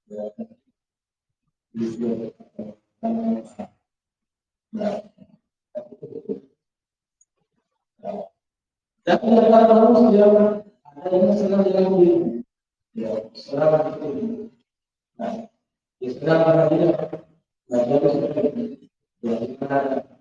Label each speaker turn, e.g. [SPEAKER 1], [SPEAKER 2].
[SPEAKER 1] Dan para manusia ada yang sedang dilakukan, ya, selama itu. Nah, Islam tidak, tidak seperti itu.